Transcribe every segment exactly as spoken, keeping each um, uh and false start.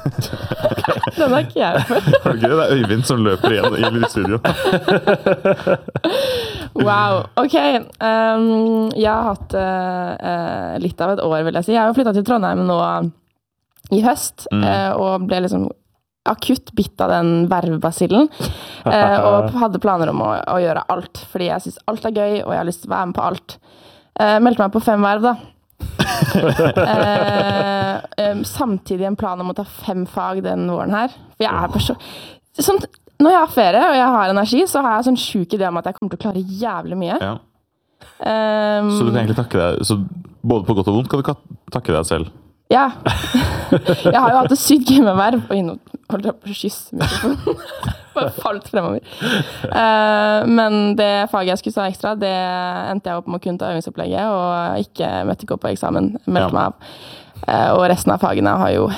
Den har ikke jeg før. Okay, det er Øyvind som løper igjen i lydstudio. Wow, ok. Um, jeg har hatt uh, litt av et år, vil jeg si. Jeg har jo flyttet til Trondheim nå i høst, mm. uh, og ble liksom akutt bitt av den vervbasillen, uh, og hadde planer om å, å gjøre alt, fordi jeg synes alt er gøy, og jeg har lyst til å være med på alt. Uh, meldte meg på fem verv, da. uh, um, samtidig en plan om å ta fem fag den våren her. For jeg er person... Sånn, når jeg har ferie, og jeg har energi, så har jeg sånn sjuk idé om at jeg kommer til å klare jævlig mye. Ja. Um, så du kan egentlig takke deg, så både på godt og vondt kan du takke deg selv? Ja. Jeg har jo hatt det sykt gøy med verv, og nå holdt jeg på å kysse mikrofonen. Bare falt fremover. Uh, men det faget jeg skulle ta ekstra, det endte jeg opp med å kunne ta øvingsopplegget, og ikke møtte ikke opp på eksamen, meldte meg av. Uh, og resten av fagene har jo...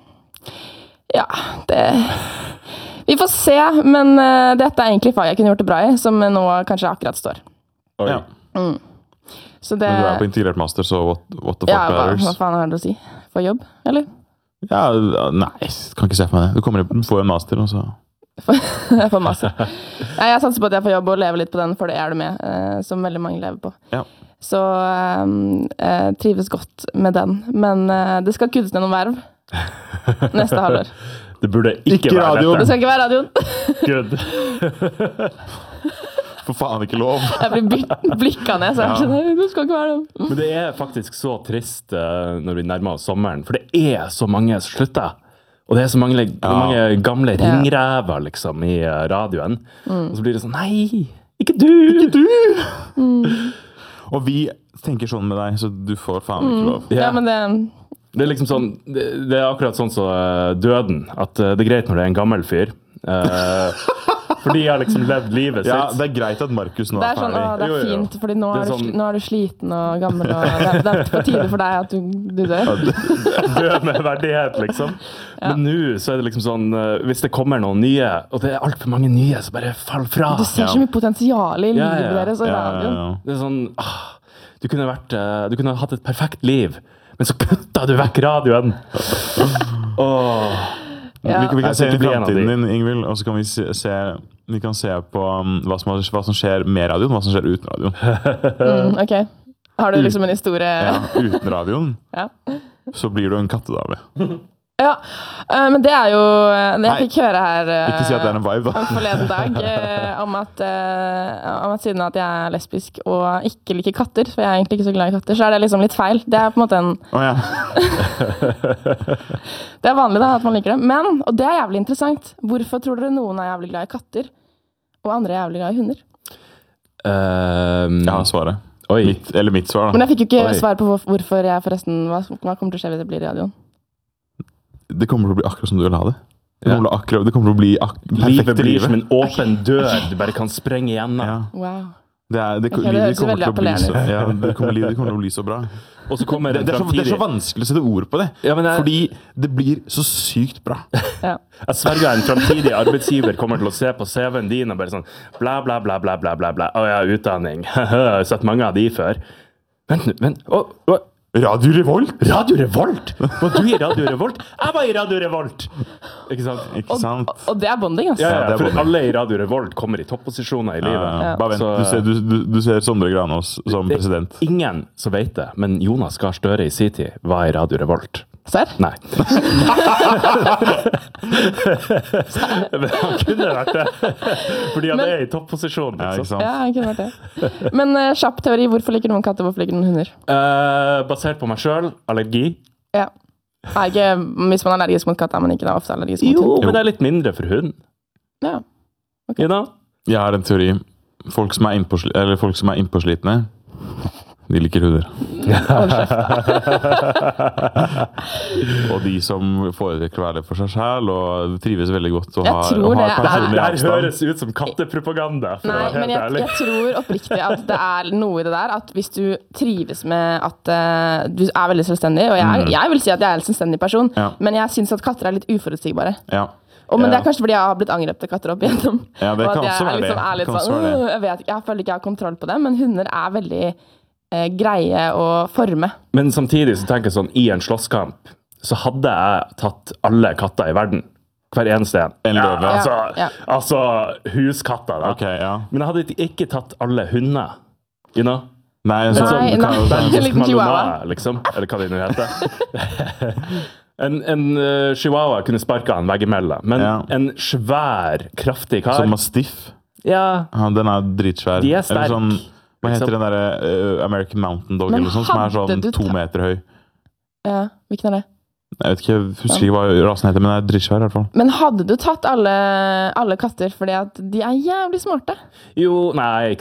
Ja, det... Vi får se, men uh, dette er egentlig fag jeg kunne gjort det bra i, som nå kanskje akkurat står. Ja. Mm. Så det... Men du er på integrert master, så what, what the fuck ja, hva, matters? Hva faen har du å si? For jobb, eller? Ja, nei, kan ikke se for meg det. Du kommer inn, får en master, og så... Jeg får master. Ja, jeg satser på at jeg får jobb og leve litt på den, for det er det med, uh, som veldig mange lever på. Ja. Så um, jeg trives godt med den. Men uh, det skal kuttes ned noen verv neste halvår. Det burde ikke, ikke være radioen. Det skal ikke være radioen. Good. For faen ikke lov. Jeg blir blikket ned, så jeg er sånn, det skal ikke være det. Men det er faktisk så trist uh, når vi nærmer oss sommeren, for det er så mange som slutter. Og det er så mange, ja. mange gamle ringrever liksom, i uh, radioen. Mm. Og så blir det sånn, nei, ikke du! Ikke du! Mm. Og vi tenker sånn med deg, så du får faen ikke lov. Mm. Ja, ja, men det... Det er liksom sånn, det, det er akkurat sånn som uh, døden, at uh, det er greit når det er en gammel fyr. Uh, for de har liksom levd livet sitt. Ja, det er greit at Markus nå er, er sånn, ferdig. Å, det er jo, jo. fint, fordi nå er, er, sånn... du, nå er du sliten og gammel, og det er, det er på tide for deg at du, du dør. Død med verdighet, liksom. Ja. Men nå så er det liksom sånn, uh, hvis det kommer noen nye, og det er alt for mange nye, så bare fall fra. Du ser så mye potensial i livet ja, ja. deres og ja, radioen. ja, ja. Det er sånn, ah, du kunne vært, uh, du kunne hatt et perfekt liv, men så kutta du vekk radioen. Åh. Ja. Vi, vi kan se inn i bli en av de. fremtiden din, Ingvild, og så kan vi se, se, vi kan se på um, hva, som, hva som skjer med radioen, hva som skjer uten radioen. Mm, ok. Har du liksom en historie? Ja, uten radioen, Ja. så blir du en kattedame. Ja, uh, men det er jo det jeg fikk høre her uh, Ikke si at det er en vibe, da. forleden dag, uh, om, at, uh, om at siden at jeg er lesbisk og ikke liker katter, for jeg er egentlig ikke så glad i katter, så er det liksom litt feil. Det er på en måte en... Å ja. Det er vanlig da, at man liker det. Men, og det er jævlig interessant, hvorfor tror dere noen er jævlig glad i katter, og andre er jævlig glad i hunder? Um, Jeg har svaret. Oi. Mitt, eller mitt svar, da. Men jeg fikk jo ikke Oi. svar på hvor- hvorfor jeg forresten, hva, hva kommer til å skje hvis det blir i radioen? Det kommer til å bli akkurat som du vil ha det. Det Ja. kommer til å, akkurat, det kommer til å bli ak perfekt Livet blir livet. som en åpen dør, du bare kan sprenge igjennom. Ja. Wow. Det, er, det, Ok, det livet høres kommer veldig til å bli så, appellerende. ja, det, kommer, livet kommer til å bli så bra. Og så kommer Det, en det, er så, det er fremtidig... så vanskelig å sette ord på det, Ja, men jeg- fordi det blir så sykt bra. Ja. Jeg sverger en fremtidig arbeidsgiver kommer til å se på C V-en din og bare sånn bla, bla, bla, bla, bla, bla, bla. Å ja, utdanning. Jeg har sett mange av de før. Vent nå, vent. Å, å. Radio Revolt! Radio Revolt! Var du i Radio Revolt? Jeg var i Radio Revolt! Ikke sant? Ikke sant? Og, og det er bonding, altså. Ja, Ja, ja, det er for bonding. alle i Radio Revolt kommer i topposisjoner i Ja, livet. ja. Ja. Bare vent, Så- du ser, du, du, du ser Sondre Granås som Det er president. ingen som vet det, men Jonas Gahr Støre i sin tid var i Radio Revolt. Serr? Nei. Men han kunne vært det. Fordi han Men- er i topposisjon. Ja, ikke Liksom. sant? Ja, det kunne vært det. Men uh, kjapp teori, hvorfor liker noen katter, hvorfor liker noen hunder? Eh, basert på meg selv, allergi. Ja. Nei, ikke, hvis man er allergisk mot katt, er man ikke da ofte allergisk mot Jo, hund. men det er litt mindre for hund. Ja. You know? Jeg har en teori. Folk som er innpåsli- eller folk som er innpåslitne, de liker hunder. Hold kjeft. Og de som foretrekker å være litt for seg selv og trives veldig godt og Jeg har, tror og har det er- Det her, personlig det her avstand. høres ut som kattepropaganda, for å Nei, være men helt jeg, ærlig. jeg tror oppriktig at det er noe i det der, at hvis du trives med at uh, du er veldig selvstendig, og jeg, jeg vil si at jeg er en selvstendig person, Ja. men jeg synes at katter er litt uforutsigbare. Ja. Og, men Ja. det er kanskje fordi jeg har blitt angrepet av katter opp igjennom. Ja, det og kan at jeg også være er det. liksom, er litt Det kan også sånn, være det. «Åh, jeg, vet, ikke, jeg føler ikke jeg har kontroll på det, men hunder er veldig eh, greie å forme. Men samtidig så tenker jeg sånn, i en slåsskamp, så hadde jeg tatt alle katter i verden. Hver eneste en. En løve. Ja, altså, Ja, ja. altså huskatter, da. Ok, ja. Men jeg hadde ikke tatt alle hunder. You know? Nei, En så, sånn Nei, nei. belgisk En liten chihuahua. malinois, liksom. Eller hva det nå heter. en en uh, chihuahua kunne sparka en veggimellom, men Ja. en svær, kraftig kar som mastiff. Ja, Ja, den er dritsvær. De er sterk, Eller sånn, hva liksom. heter den der uh, American Mountain Dog, Men eller sånn, som er hadde sånn du to tatt- meter høy. Ja, hvilken er det? Jeg vet ikke, jeg husker ikke hva rasen heter, men den er dritsvær i hvert fall. Men hadde du tatt alle, alle katter fordi at de er jævlig smarte? jo, nei, ikke